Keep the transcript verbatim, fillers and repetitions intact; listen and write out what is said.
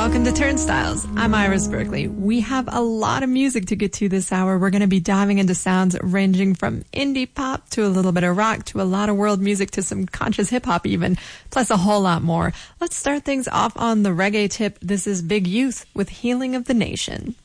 welcome to Turnstiles. I'm Iris Berkeley. We have a lot of music to get to this hour. We're going to be diving into sounds ranging from indie pop to a little bit of rock to a lot of world music to some conscious hip-hop even, plus a whole lot more. Let's start things off on the reggae tip. This is Big Youth with Healing of the Nation.